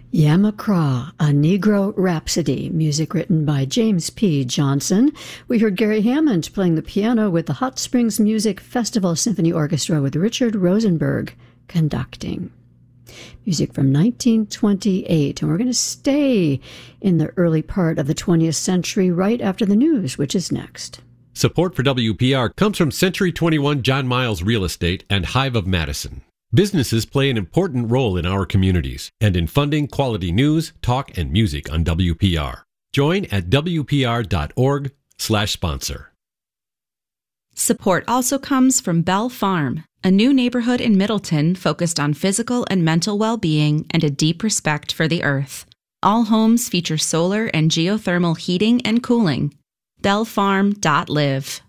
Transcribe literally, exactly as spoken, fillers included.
Yamacraw, A Negro Rhapsody, music written by James P. Johnson. We heard Gary Hammond playing the piano with the Hot Springs Music Festival Symphony Orchestra with Richard Rosenberg conducting. Music from nineteen twenty-eight, and we're going to stay in the early part of the twentieth century right after the news, which is next. Support for W P R comes from Century twenty-one John Miles Real Estate and Hive of Madison. Businesses play an important role in our communities and in funding quality news, talk, and music on W P R. Join at W P R dot org slash sponsor. Support also comes from Bell Farm, a new neighborhood in Middleton focused on physical and mental well-being and a deep respect for the earth. All homes feature solar and geothermal heating and cooling. bell farm dot live.